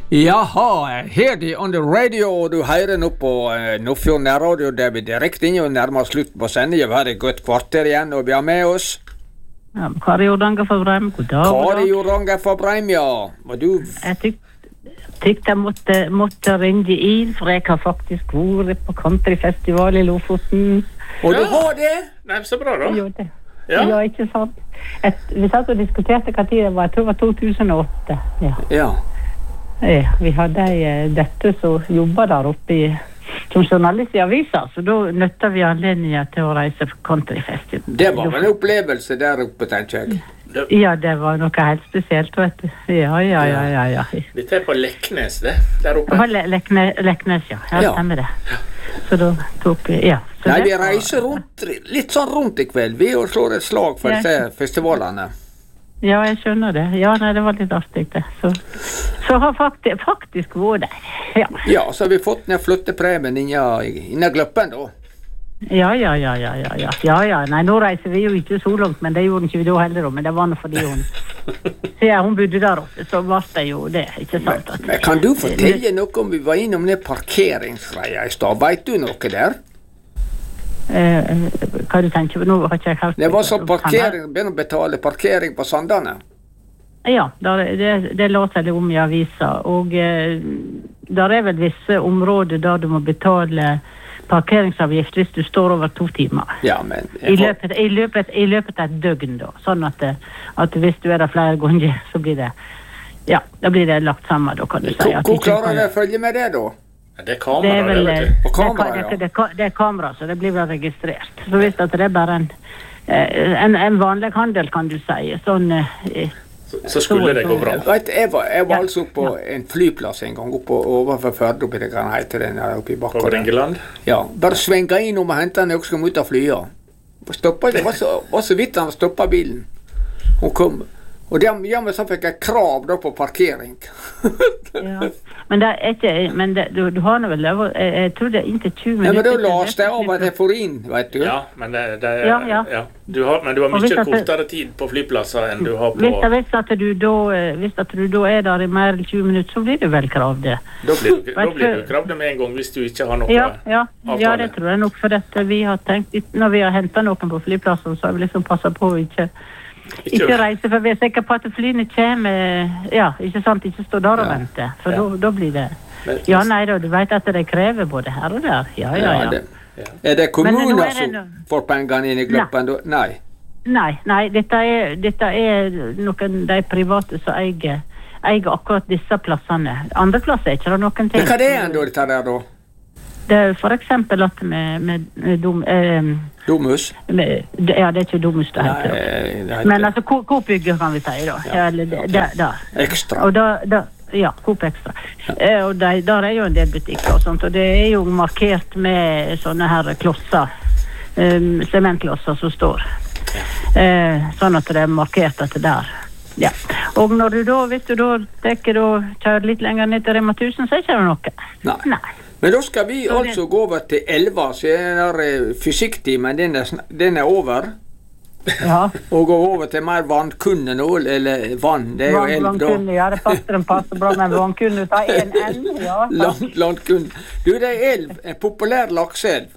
Jaha, her de on the radio, og du hører nå på Nordfjord nærradio, der vi direkte inn og nærmer slutt på sendingen. Vi har et godt kvarter igjen, og vi har med oss Kari Jordanger fra Breim, god dag. Kari Jordanger fra Breim, ja. Og du... Jeg tykte jeg måtte ringe inn, for jeg har faktisk vært på countryfestival i Lofoten. Og du har det? Nei, så bra da. Jo, det. Ja, ikke sant. Vi satt og diskuterte hva tid det var, jeg tror det var 2008. Ja. Vi hadde dette som jobbet der oppe som journalist i avisa, så da nøtte vi anledningen til å reise på countryfestival. Det var en opplevelse der oppe, tenker jeg. Ja, det var noe helt spesielt, vet du. Ja. Dette på Leknes, det, der oppe. Leknes, ja. Ja, stemmer det. Så da tok vi, ja. Nei, vi reiser rundt, litt sånn rundt i kveld. Vi slår et slag for disse festivalene. Ja, jeg skjønner det. Ja, nei, det var litt artig det. Så har faktisk vært der. Ja, så har vi fått ned flyttepremien inne gløppen da. Ja. Nei, nå reiser vi jo ikke så langt, men det gjorde ikke vi da heller, men det var noe fordi hun bodde der oppe, så var det jo det, ikke sant? Men kan du fortelle noe om vi var innom det parkeringsgreia i stad? Vet du noe der? Hva du tenker på? Nå har ikke jeg hørt. Det var så begynner å betale parkering på Sandane. Ja, det låter det om i avisa, og der er vel visse områder der du må betale parkeringsavgift hvis du står over 2 timer. Ja, men... I løpet av et døgn da, sånn at hvis du er der flere ganger, så blir det, ja, da blir det lagt sammen da, kan du si. Hvor klarer du å følge med det da? Det er kamera, det vet du. Og kamera, ja. Det er kamera, så det blir vel registrert. Så hvis det er bare en vanlig handel, kan du si, sånn... Så skulle det gå bra. Jeg var altså på en flyplass en gang, overfor Førde, oppi det kan hete den her oppi bakken. Over Engeland? Ja, bare svenga inn om og hente den, og skal ut av flya. Det var så vidt han stoppet bilen. Hun kom. Og dermed så fikk jeg krav da på parkering. Ja, men det er ikke, men du har vel, jeg tror det er inntil 20 minutter. Ja, men da laste jeg av at jeg får inn, vet du. Ja, men ja. Du har mye kortere tid på flyplasser enn du har på... Hvis at du da er der i mer enn 20 minutter, så blir det vel krav det. Da blir du krav det med en gang hvis du ikke har noe avtale. Ja, det tror jeg nok, for dette vi har tenkt, når vi har hentet noen på flyplasser, så har vi liksom passet på å ikke reise, for vi er sikre på at flyene kommer, ikke sant, ikke stå der og vente, for da blir det, nei da, du vet at det krever både her og der, ja. Er det kommuner som får pengene inn i gløppen? Nei, dette er noen de private som eier akkurat disse plassene. Andre plasser er ikke det noen ting. Men hva det er dette der da? Det er for eksempel at med Domus? Det er ikke Domus det heter. Men altså Coop-bygget kan vi si da. Ekstra. Og Coop Extra. Og der er jo en del butikker og sånt, og det er jo markert med sånne her klosser, sementklosser som står. Sånn at det er markert at det der. Ja. Og når du da, hvis du da kjører litt lenger ned til Rema 1000, så er ikke det noe. Nei. Men da skal vi altså gå over til 11, så er det fysikktimen, den er over. Ja. Og gå over til mer vannkunne nå, eller vann, det er jo elv da. Vannkunne, ja, det passer bra med vannkunne, ta en elv, ja. Landkunne. Du, det er elv, en populær lakseelv.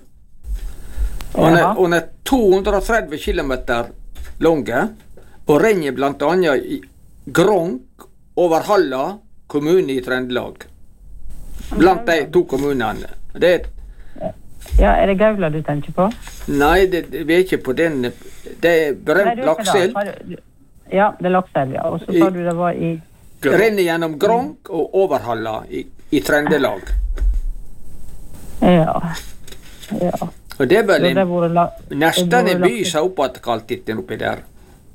Hun er 230 kilometer lange, og renner blant annet i Gronk over Halla kommune i Trøndelag. Blant de 2 kommunene. Ja, er det Gaula du tenker på? Nei, vi er ikke på den. Det er berømt lakseelv. Ja, det er lakseelv, ja. Og så sa du det var i... Renner gjennom Gronk og Overhalla i Trøndelag. Ja. Og det er vel nesten en by som oppkalt etter oppi der.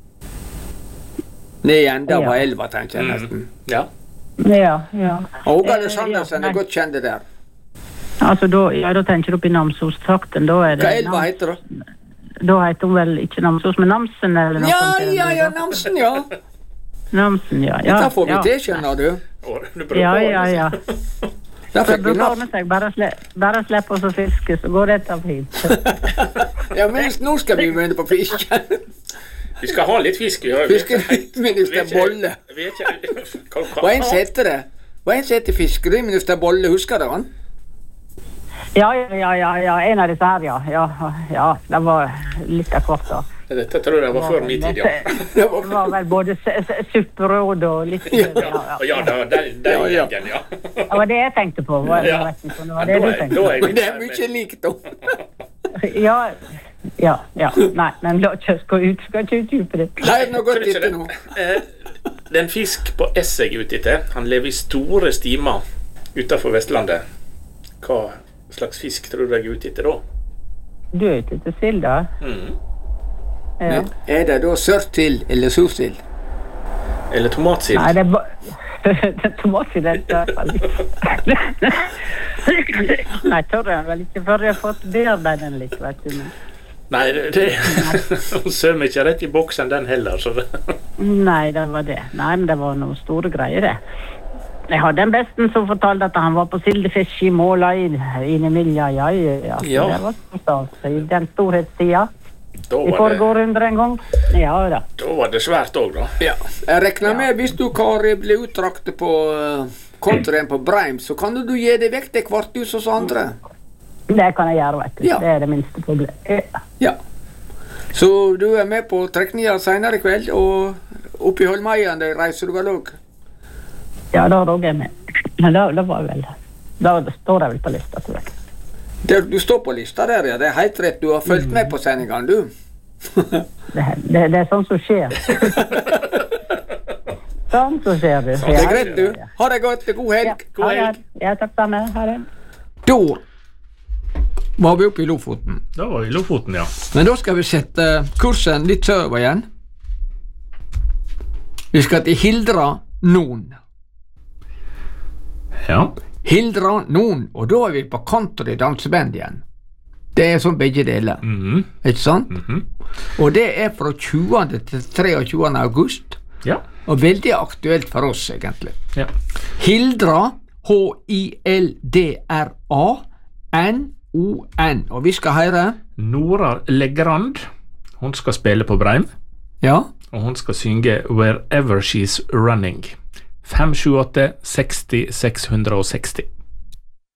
Ned i enda var elva, tenker jeg nesten. Ja. Ja. Og Ågale Sandersen er godt kjent der. Altså, da tenker du opp i Namsos-trakten, da er det... Hva elva heter det? Da heter hun vel ikke Namsos, men Namsen eller noe sånt. Ja, Namsen, ja. Namsen, ja. Dette får vi til, skjønner du. Ja. Da fikk vi natt. Bare slipp oss å fiske, så går dette fint. Ja, men nå skal vi begynne på fisken. Vi skal ha litt fisk, ja. Fiskeminister Bolle. Hva ens heter det? Hva er en som heter fiskeriminister Bolle, husker du han? Ja, en av disse her, ja, det var litt av hvert da. Dette tror jeg var før min tid, ja. Det var vel både supperåd og litt... Ja, den gjengen, ja. Det var det jeg tenkte på. Det var det du tenkte på. Men det er mye likt da. Ja. Nei, men la ikke gå ut, skal ikke utdype det. Nei, nå går det ikke nå. Det er en fisk på Esseg ute etter. Han lever i store stimer utenfor Vestlandet. Hva slags fisk tror du jeg er ute etter da? Du er ute etter sild, da? Ja. Er det da sørtsild eller sursild? Eller tomatsild? Nei, det er bare... tomatsild er litt... Nei, tør jeg vel ikke før jeg har fått bearbeidet den litt, vet du. Nei, hun søm ikke rett i boksen den heller, så det... Nei, det var det. Nei, men det var noen store greier, det. Jeg hadde en besten som fortalte at han var på sildefisk i Måla i Emilia, ja. Det var stas i den storhetstida. I foregår under en gang. Ja da. Da var det svært også, da. Ja. Jeg regner med, hvis du, Kari, blir uttraktet på kontoren på Breim, så kan du gi det vekk til kvarthus hos andre. Det kan jeg gjøre, vet du. Ja. Det er det minste problemet. Ja. Så du er med på trekninga senere i kveld, og oppe i Holmeien reiser du vel også? Ja, da er jeg med. Men da var jeg vel... Da står jeg vel på lista, tror jeg. Du står på lista der, ja. Det er helt rett. Du har følt med på sendingen, du. det er sånn som skjer. Sånn som skjer det. Det er greit, du. Ha det godt. God helg. God helg. Ja, takk sammen. Ha det. Da var vi oppe i Lofoten. Da var vi i Lofoten, ja. Men da skal vi sette kursen litt sørover igjen. Vi skal til Hildra Non. Ja. Hildra Non, og da er vi på country danseband igjen. Det er sånn begge deler, ikke sant? Og det er fra 20. til 23. august, og veldig aktuelt for oss egentlig. Ja. Hildra, Hildra, N-O-N, og vi skal høre Nora Legrand, hun skal spille på Breim, og hun skal synge Wherever She's Running. 578 60 660.